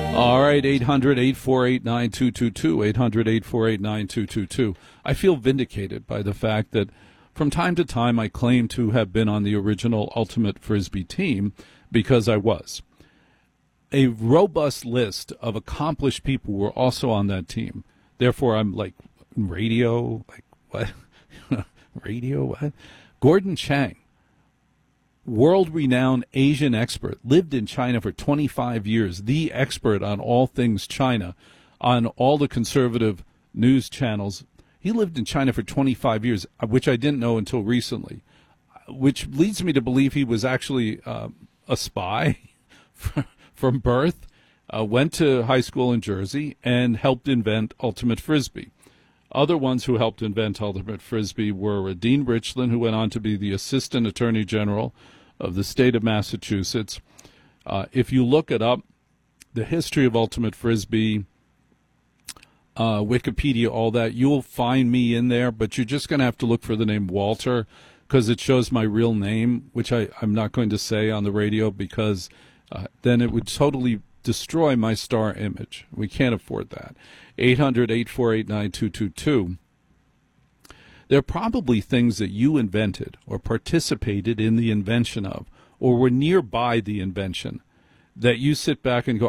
All right, 800-848-9222, 800-848-9222. I feel vindicated by the fact that from time to time I claim to have been on the original Ultimate Frisbee team because I was. A robust list of accomplished people were also on that team. Therefore, I'm like, radio, like what? Radio, what? Gordon Chang, world-renowned Asian expert, lived in China for 25 years, the expert on all things China, on all the conservative news channels. He lived in China for 25 years, which I didn't know until recently, which leads me to believe he was actually a spy from birth, went to high school in Jersey, and helped invent Ultimate Frisbee. Other ones who helped invent Ultimate Frisbee were Dean Richland, who went on to be the Assistant Attorney General of the state of Massachusetts. If you look it up, the history of Ultimate Frisbee, Wikipedia, all that, you'll find me in there, but you're just going to have to look for the name Walter because it shows my real name, which I'm not going to say on the radio because then it would totally destroy my star image. We can't afford that. 800-848-9222. There are probably things that you invented or participated in the invention of or were nearby the invention that you sit back and go,